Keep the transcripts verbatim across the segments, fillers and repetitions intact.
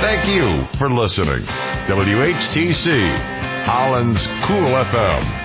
Thank you for listening. W H T C, Holland's Cool F M.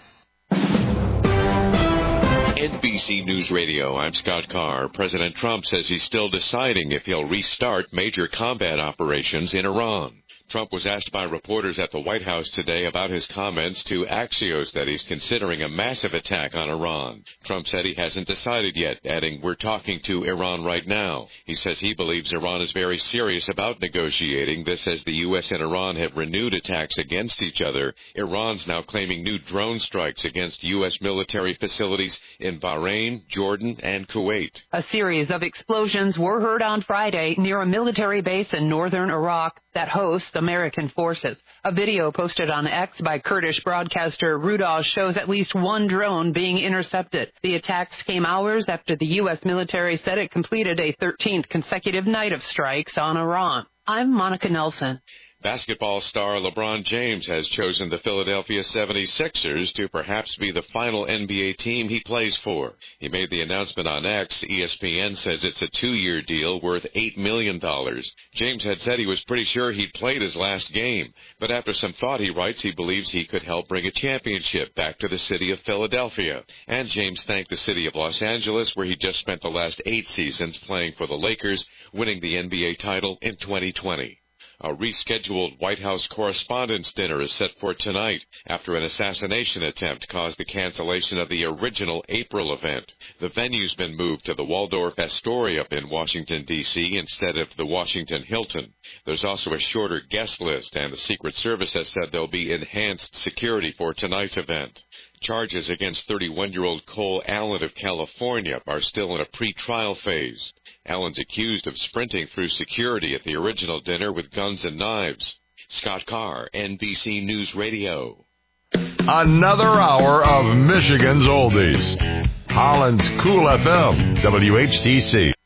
N B C News Radio, I'm Scott Carr. President Trump says he's still deciding if he'll restart major combat operations in Iran. Trump was asked by reporters at the White House today about his comments to Axios that he's considering a massive attack on Iran. Trump said he hasn't decided yet, adding, "We're talking to Iran right now." He says he believes Iran is very serious about negotiating this as the U S and Iran have renewed attacks against each other. Iran's now claiming new drone strikes against U S military facilities in Bahrain, Jordan, and Kuwait. A series of explosions were heard on Friday near a military base in northern Iraq that hosts American forces. A video posted on X by Kurdish broadcaster Rudal shows at least one drone being intercepted. The attacks came hours after the U S military said it completed a thirteenth consecutive night of strikes on Iran. I'm Monica Nelson. Basketball star LeBron James has chosen the Philadelphia seventy-sixers to perhaps be the final N B A team he plays for. He made the announcement on X. E S P N says it's a two-year deal worth eight million dollars. James had said he was pretty sure he'd played his last game, but after some thought, he writes, he believes he could help bring a championship back to the city of Philadelphia. And James thanked the city of Los Angeles, where he just spent the last eight seasons playing for the Lakers, winning the N B A title in twenty twenty. A rescheduled White House Correspondents' Dinner is set for tonight after an assassination attempt caused the cancellation of the original April event. The venue's been moved to the Waldorf Astoria in Washington, D C instead of the Washington Hilton. There's also a shorter guest list, and the Secret Service has said there'll be enhanced security for tonight's event. Charges against thirty-one-year-old Cole Allen of California are still in a pre-trial phase. Allen's accused of sprinting through security at the original dinner with guns and knives. Scott Carr, N B C News Radio. Another hour of Michigan's Oldies. Holland's Cool F M, W H T C.